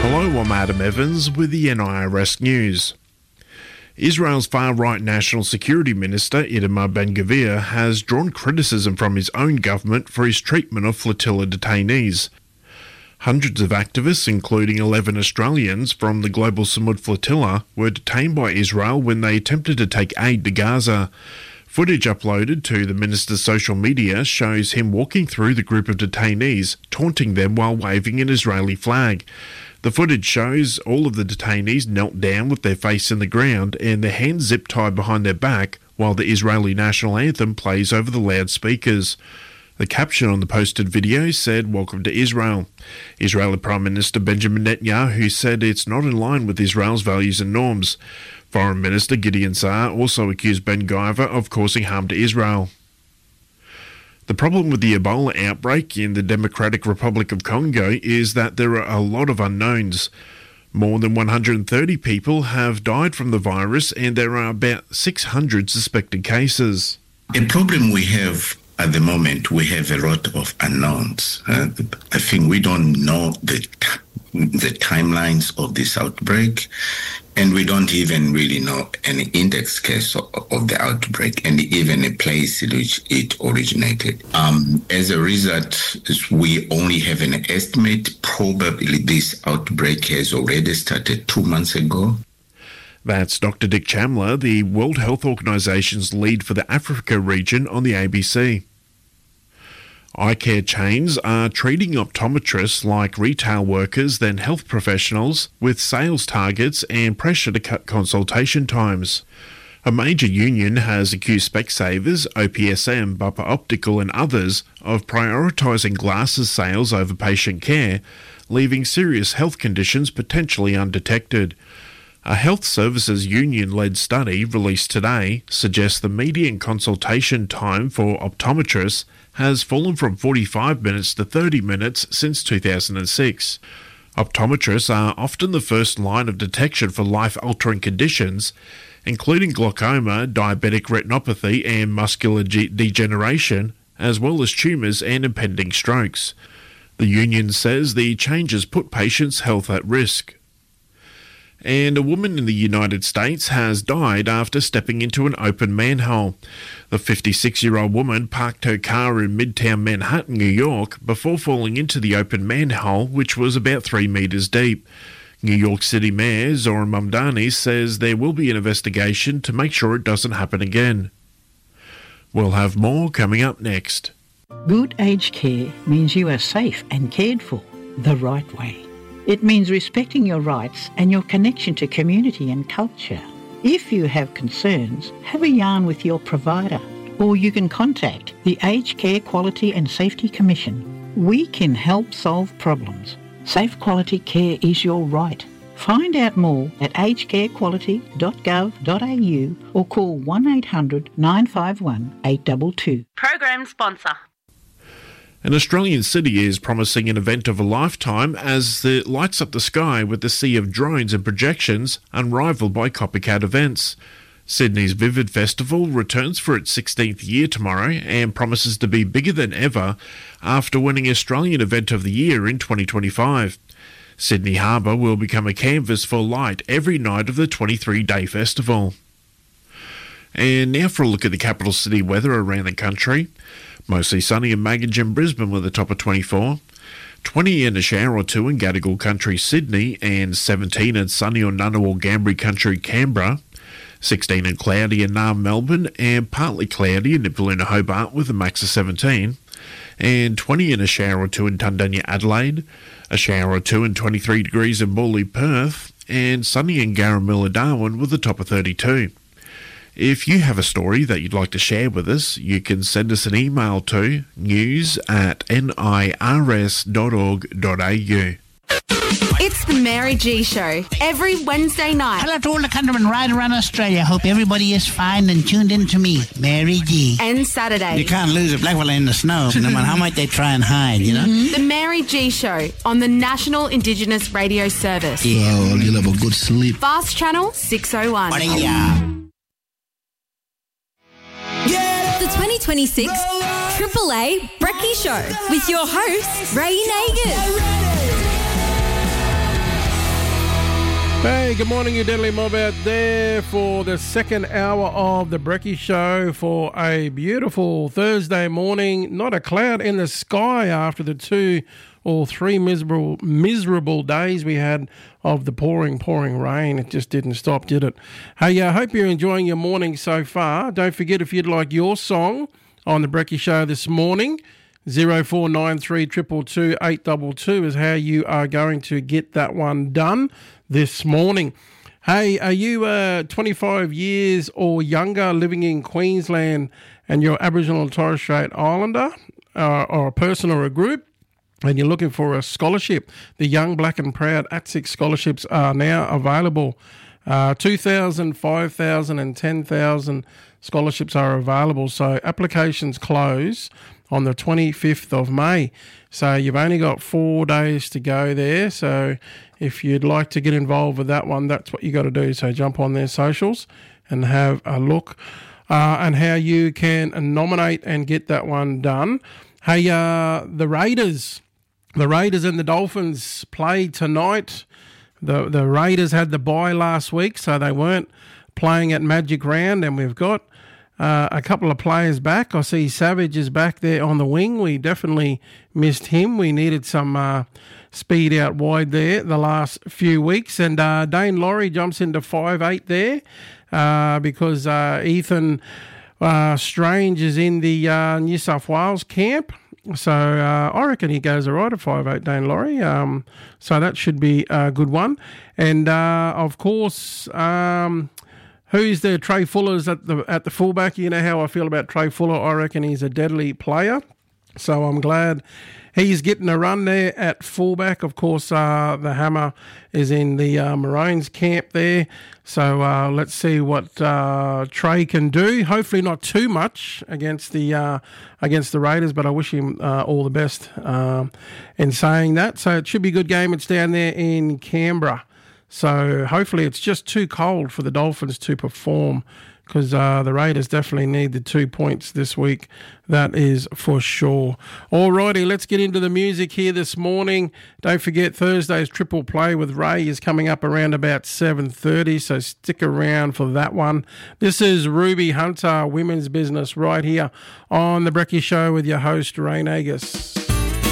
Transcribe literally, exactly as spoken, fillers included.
Hello, I'm Adam Evans with the N I R S News. Israel's far-right National Security Minister Itamar Ben-Gvir has drawn criticism from his own government for his treatment of flotilla detainees. Hundreds of activists, including eleven Australians from the Global Samud Flotilla, were detained by Israel when they attempted to take aid to Gaza. Footage uploaded to the minister's social media shows him walking through the group of detainees, taunting them while waving an Israeli flag. The footage shows all of the detainees knelt down with their face in the ground and their hands zip-tied behind their back while the Israeli national anthem plays over the loudspeakers. The caption on the posted video said, "Welcome to Israel." Israeli Prime Minister Benjamin Netanyahu said it's not in line with Israel's values and norms. Foreign Minister Gideon Saar also accused Ben-Gvir of causing harm to Israel. The problem with the Ebola outbreak in the Democratic Republic of Congo is that there are a lot of unknowns. More than one hundred thirty people have died from the virus and there are about six hundred suspected cases. The problem we have at the moment, we have a lot of unknowns. Uh, I think we don't know the t- the timelines of this outbreak, and we don't even really know any index case of, of the outbreak and even a place in which it originated. Um, as a result, we only have an estimate. Probably this outbreak has already started two months ago. That's Doctor Dick Chandler, the World Health Organization's lead for the Africa region, on the A B C. Eye care chains are treating optometrists like retail workers than health professionals, with sales targets and pressure to cut consultation times. A major union has accused Specsavers, O P S M, Bupa Optical and others of prioritising glasses sales over patient care, leaving serious health conditions potentially undetected. A health services union-led study released today suggests the median consultation time for optometrists has fallen from forty-five minutes to thirty minutes since two thousand six. Optometrists are often the first line of detection for life-altering conditions, including glaucoma, diabetic retinopathy and muscular ge- degeneration, as well as tumours and impending strokes. The union says the changes put patients' health at risk. And a woman in the United States has died after stepping into an open manhole. The fifty-six-year-old woman parked her car in Midtown Manhattan, New York, before falling into the open manhole, which was about three metres deep. New York City Mayor Zohran Mamdani says there will be an investigation to make sure it doesn't happen again. We'll have more coming up next. Good aged care means you are safe and cared for the right way. It means respecting your rights and your connection to community and culture. If you have concerns, have a yarn with your provider, or you can contact the Aged Care Quality and Safety Commission. We can help solve problems. Safe quality care is your right. Find out more at aged care quality dot gov dot a u or call one eight hundred nine five one eight two two. Program sponsor. An Australian city is promising an event of a lifetime as it lights up the sky with a sea of drones and projections unrivalled by copycat events. Sydney's Vivid Festival returns for its sixteenth year tomorrow and promises to be bigger than ever after winning Australian Event of the Year in twenty twenty-five. Sydney Harbour will become a canvas for light every night of the twenty-three day festival. And now for a look at the capital city weather around the country. Mostly sunny in Maginge and Brisbane with a top of twenty-four. twenty and a shower or two in Gadigal Country, Sydney, and seventeen and sunny or Ngunnawal Gambri Country, Canberra. sixteen and cloudy in Naarm, Melbourne, and partly cloudy in Nipaluna, Hobart with a max of seventeen. And twenty and a shower or two in Tundunya, Adelaide. A shower or two and twenty-three degrees in Morley, Perth. And sunny in Garramilla, Darwin with a top of thirty-two. If you have a story that you'd like to share with us, you can send us an email to news at nirs dot org dot a u. It's the Mary G Show, every Wednesday night. Hello to all the countrymen right around Australia. Hope everybody is fine and tuned in to me, Mary G. And Saturday. You can't lose a black fella in the snow, no matter how much they try and hide, you know? Mm-hmm. The Mary G Show on the National Indigenous Radio Service. Yeah, well, you'll have a good sleep. Fast Channel six oh one. Yeah. The twenty twenty-six Triple A Brekkie Show with your host, Ray Nagin. Hey, good morning, you deadly mob out there for the second hour of the Brekkie Show for a beautiful Thursday morning. Not a cloud in the sky after the two or three miserable miserable days we had of the pouring, pouring rain. It just didn't stop, did it? Hey, I uh, hope you're enjoying your morning so far. Don't forget, if you'd like your song on the Brekkie Show this morning, zero four nine three two two two eight two two is how you are going to get that one done this morning. Hey, are you uh, twenty-five years or younger living in Queensland and you're Aboriginal and Torres Strait Islander uh, or a person or a group and you're looking for a scholarship? The Young Black and Proud A T S I C scholarships are now available. Uh, two thousand, five thousand and ten thousand scholarships are available. So applications close on the twenty-fifth of May. So you've only got four days to go there. So if you'd like to get involved with that one, that's what you got to do. So jump on their socials and have a look uh, and how you can nominate and get that one done. Hey, uh, the Raiders, the Raiders and the Dolphins play tonight. The the Raiders had the bye last week, so they weren't playing at Magic Round, and we've got uh, a couple of players back. I see Savage is back there on the wing. We definitely missed him. We needed some uh, speed out wide there the last few weeks, and uh, Dane Laurie jumps into five eight there uh, because uh, Ethan uh, Strange is in the uh, New South Wales camp. So uh, I reckon he goes all right at five eight, Dane Laurie. Um, so that should be a good one. And, uh, of course, um, who's the Trey Fuller's at the at the fullback? You know how I feel about Trey Fuller. I reckon he's a deadly player. So I'm glad he's getting a run there at fullback. Of course, uh, the Hammer is in the uh, Maroons camp there. So uh, let's see what uh, Trey can do. Hopefully not too much against the uh, against the Raiders, but I wish him uh, all the best uh, in saying that. So it should be a good game. It's down there in Canberra. So hopefully it's just too cold for the Dolphins to perform, because uh, the Raiders definitely need the two points this week. That is for sure. Alrighty, let's get into the music here this morning. Don't forget, Thursday's Triple Play with Ray is coming up around about seven thirty, so stick around for that one. This is Ruby Hunter, Women's Business, right here on The Brekkie Show with your host, Ray Nagus.